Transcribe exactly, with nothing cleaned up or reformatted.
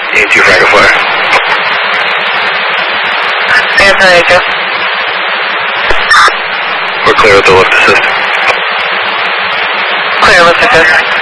E two Franco Flyer. Anthony Echo. We're clear with the lift assist. Clear, lift assist.